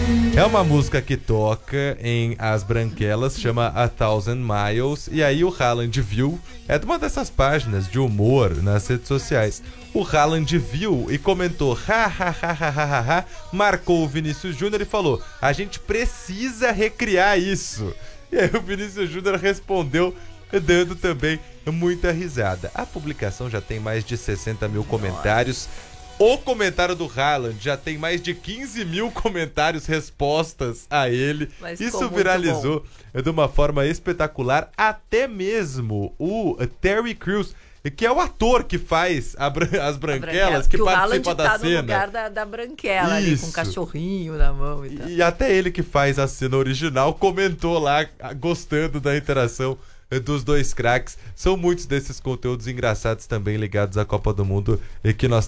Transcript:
É uma música que toca em As Branquelas, chama A Thousand Miles, e aí o Haaland viu, é de uma dessas páginas de humor nas redes sociais. O Haaland viu e comentou, ha, marcou o Vinícius Júnior e falou, a gente precisa recriar isso. E aí o Vinícius Júnior respondeu, dando também muita risada. A publicação já tem mais de 60 mil comentários. O comentário do Haaland já tem mais de 15 mil comentários, respostas a ele. Isso viralizou de uma forma espetacular. Até mesmo o Terry Crews, que é o ator que faz As Branquelas, que participa da cena. O Haaland tá no lugar da Branquela, ali, com um cachorrinho na mão e tal. E até ele que faz a cena original comentou lá, gostando da interação dos dois craques. São muitos desses conteúdos engraçados também ligados à Copa do Mundo e que nós